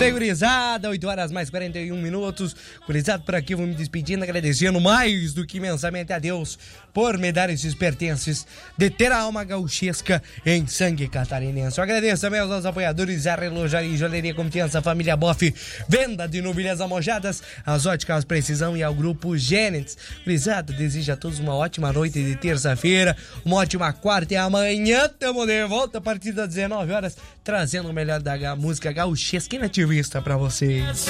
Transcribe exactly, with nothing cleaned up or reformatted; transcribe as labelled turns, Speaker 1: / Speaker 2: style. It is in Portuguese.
Speaker 1: isso aí, gurizada, oito horas mais quarenta e um minutos. Gurizada, por aqui vou me despedindo, agradecendo mais do que imensamente a Deus por me dar esses pertences de ter a alma gauchesca em sangue catarinense. Eu agradeço também aos nossos apoiadores, a Relojaria e Joalheria Confiança, Família Boff, venda de novilhas almojadas, as óticas Precisão e ao Grupo Gênesis. Gurizada, desejo a todos uma ótima noite de terça-feira, uma ótima quarta e amanhã estamos de volta a partir das dezenove horas, trazendo o melhor da música gauchesca e nativista pra vocês.